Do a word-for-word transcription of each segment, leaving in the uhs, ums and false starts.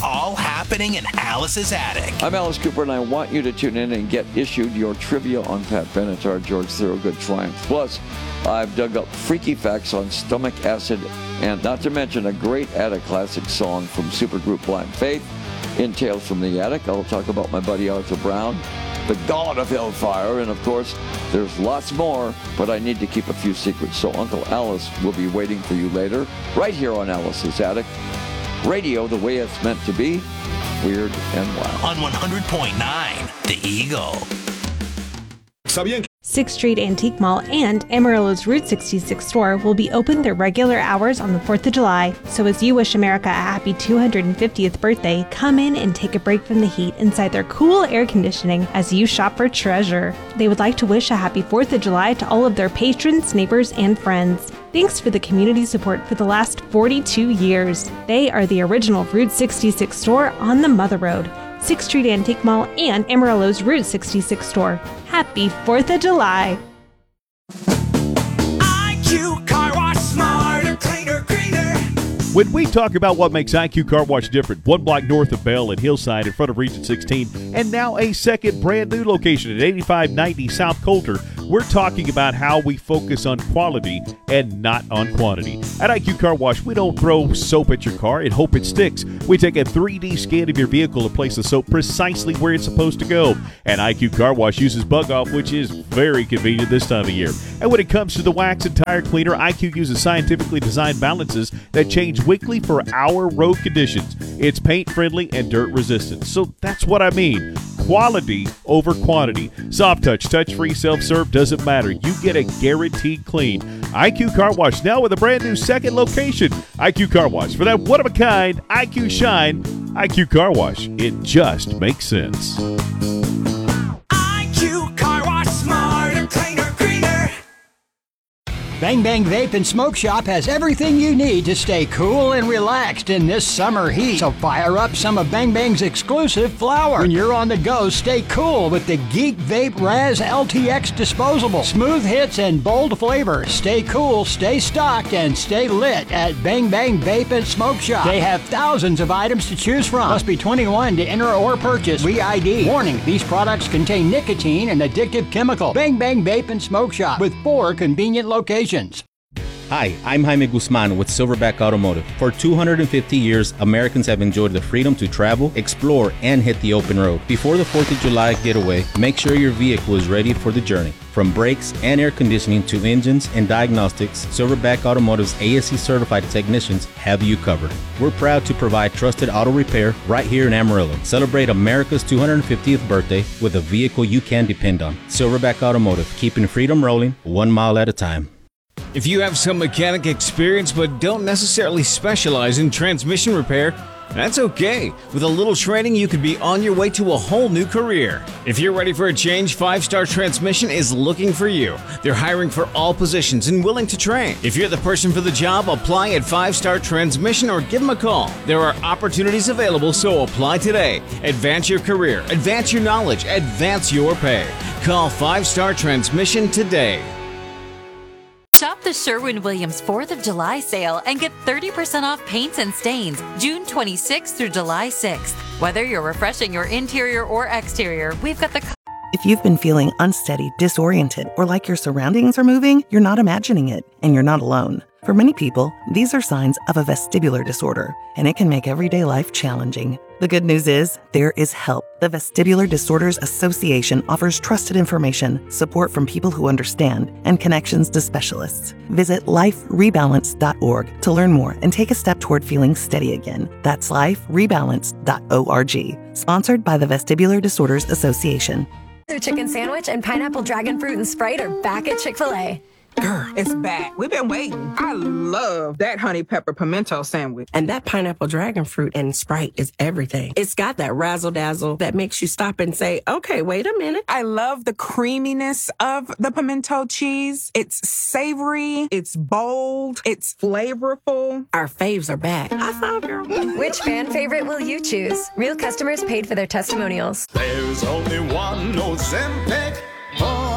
all happening in Alice's Attic. I'm Alice Cooper, and I want you to tune in and get issued your trivia on Pat Benatar, George Thorogood Triumph. Plus, I've dug up freaky facts on stomach acid, and not to mention a great attic classic song from supergroup Blind Faith. In Tales from the Attic, I'll talk about my buddy Arthur Brown, the god of hellfire, and of course, there's lots more, but I need to keep a few secrets, so Uncle Alice will be waiting for you later, right here on Alice's Attic. Radio the way it's meant to be, weird and wild. On one hundred point nine, The Eagle. sixth Street Antique Mall and Amarillo's Route sixty-six store will be open their regular hours on the fourth of July. So as you wish America a happy two hundred fiftieth birthday, come in and take a break from the heat inside their cool air conditioning as you shop for treasure. They would like to wish a happy fourth of July to all of their patrons, neighbors, and friends. Thanks for the community support for the last forty-two years. They are the original Route sixty-six store on the Mother Road. sixth Street Antique Mall and Amarillo's Route sixty-six store. Happy fourth of July! I Q Car Wash, smarter, cleaner, greener. When we talk about what makes I Q Car Wash different, one block north of Bell and Hillside in front of Region sixteen, and now a second brand new location at eighty-five ninety South Coulter, we're talking about how we focus on quality and not on quantity. At I Q Car Wash, we don't throw soap at your car and hope it sticks. We take a three D scan of your vehicle and place the soap precisely where it's supposed to go. And I Q Car Wash uses Bug Off, which is very convenient this time of year. And when it comes to the wax and tire cleaner, I Q uses scientifically designed balances that change weekly for our road conditions. It's paint friendly and dirt resistant. So that's what I mean. Quality over quantity. Soft touch, touch-free, self-serve, doesn't matter. You get a guaranteed clean. I Q Car Wash now with a brand new second location. I Q Car Wash. For that one-of-a-kind I Q shine, I Q Car Wash. It just makes sense. I Q Car Wash, smarter, cleaner, greener. Bang Bang Vape and Smoke Shop has everything you need to stay cool and relaxed in this summer heat. So fire up some of Bang Bang's exclusive flower. When you're on the go, stay cool with the Geek Vape Raz L T X disposable. Smooth hits and bold flavor. Stay cool, stay stocked, and stay lit at Bang Bang Vape and Smoke Shop. They have thousands of items to choose from. Must be twenty-one to enter or purchase. V I D. Warning, these products contain nicotine and addictive chemical. Bang Bang Vape and Smoke Shop with four convenient locations. Hi, I'm Jaime Guzman with Silverback Automotive. For two hundred fifty years, Americans have enjoyed the freedom to travel, explore, and hit the open road. Before the fourth of July getaway, make sure your vehicle is ready for the journey. From brakes and air conditioning to engines and diagnostics, Silverback Automotive's A S E certified technicians have you covered. We're proud to provide trusted auto repair right here in Amarillo. Celebrate America's two hundred fiftieth birthday with a vehicle you can depend on. Silverback Automotive, keeping freedom rolling one mile at a time. If you have some mechanic experience but don't necessarily specialize in transmission repair, that's okay. With a little training, you could be on your way to a whole new career. If you're ready for a change, Five Star Transmission is looking for you. They're hiring for all positions and willing to train. If you're the person for the job, apply at Five Star Transmission or give them a call. There are opportunities available, so apply today. Advance your career, advance your knowledge, advance your pay. Call Five Star Transmission today. Shop the Sherwin-Williams fourth of July sale and get thirty percent off paints and stains June twenty-sixth through July sixth. Whether you're refreshing your interior or exterior, we've got the... If you've been feeling unsteady, disoriented, or like your surroundings are moving, you're not imagining it, and you're not alone. For many people, these are signs of a vestibular disorder, and it can make everyday life challenging. The good news is, there is help. The Vestibular Disorders Association offers trusted information, support from people who understand, and connections to specialists. Visit life rebalance dot org to learn more and take a step toward feeling steady again. That's life rebalance dot org. Sponsored by the Vestibular Disorders Association. Their chicken sandwich and pineapple dragon fruit and Sprite are back at Chick-fil-A. Girl, it's back. We've been waiting. I love that honey pepper pimento sandwich. And that pineapple dragon fruit and Sprite is everything. It's got that razzle dazzle that makes you stop and say, okay, wait a minute. I love the creaminess of the pimento cheese. It's savory. It's bold. It's flavorful. Our faves are back. I saw, girl. Which fan favorite will you choose? Real customers paid for their testimonials. There's only one Ozempic. Hello,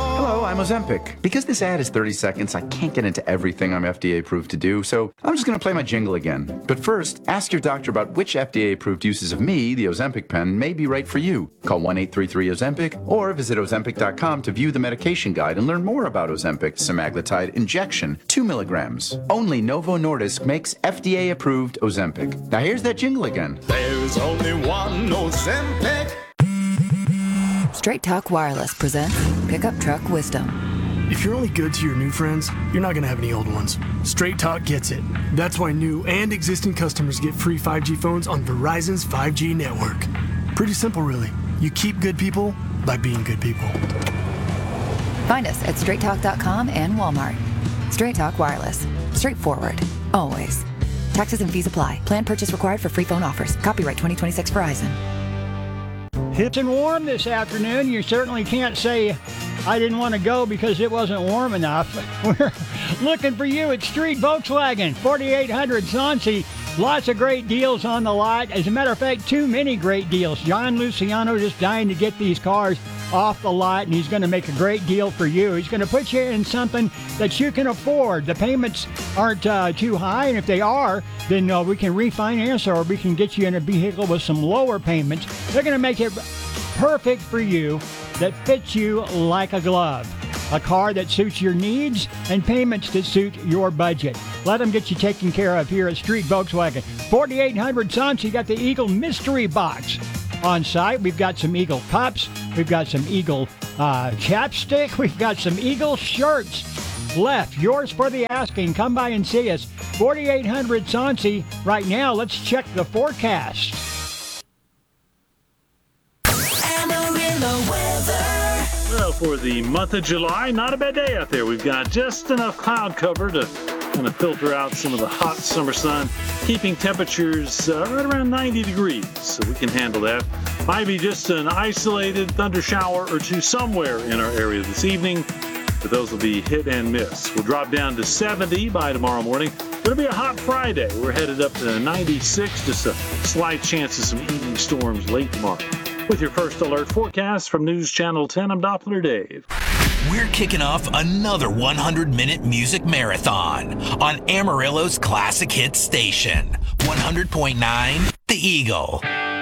I'm Ozempic. Because this ad is thirty seconds, I can't get into everything I'm F D A approved to do, so I'm just going to play my jingle again. But first, ask your doctor about which F D A approved uses of me, the Ozempic pen, may be right for you. Call one eight three three Ozempic or visit Ozempic dot com to view the medication guide and learn more about Ozempic semaglutide injection, two milligrams. Only Novo Nordisk makes F D A approved Ozempic. Now here's that jingle again. There's only one Ozempic. Straight Talk Wireless presents Pickup Truck Wisdom. If you're only good to your new friends, you're not going to have any old ones. Straight Talk gets it. That's why new and existing customers get free five G phones on Verizon's five G network. Pretty simple, really. You keep good people by being good people. Find us at straight talk dot com and Walmart. Straight Talk Wireless. Straightforward. Always. Taxes and fees apply. Plan purchase required for free phone offers. Copyright twenty twenty-six Verizon. It's and warm this afternoon. You certainly can't say I didn't want to go because it wasn't warm enough. We're looking for you at Street Volkswagen, forty-eight hundred Soncy. Lots of great deals on the lot. As a matter of fact, too many great deals. John Luciano just dying to get these cars off the lot, and he's going to make a great deal for you. He's going to put you in something that you can afford. The payments aren't uh, too high, and if they are, then uh, we can refinance or we can get you in a vehicle with some lower payments. They're going to make it perfect for you, that fits you like a glove. A car that suits your needs and payments that suit your budget. Let them get you taken care of here at Street Volkswagen. forty-eight hundred Soncy, you got the Eagle Mystery Box on site. We've got some Eagle cups. We've got some Eagle uh, chapstick. We've got some Eagle shirts left. Yours for the asking. Come by and see us. forty-eight hundred Soncy. Right now, let's check the forecast. Amarillo weather. Well, for the month of July, not a bad day out there. We've got just enough cloud cover to kind of filter out some of the hot summer sun, keeping temperatures uh, right around ninety degrees, so we can handle that. Might be just an isolated thunder shower or two somewhere in our area this evening, but those will be hit and miss. We'll drop down to seventy by tomorrow morning. It'll be a hot Friday. We're headed up to ninety-six, just a slight chance of some evening storms late tomorrow. With your first alert forecast from News Channel ten, I'm Doppler Dave. We're kicking off another one hundred minute music marathon on Amarillo's classic hit station, one hundred point nine The Eagle.